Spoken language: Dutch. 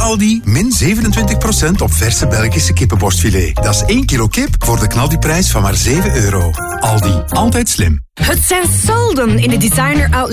Aldi, min 27% op verse Belgische kippenborstfilet. Dat is 1 kilo kip voor de knaldiprijs van maar €7. Aldi, altijd slim. Het zijn solden in de designer outlet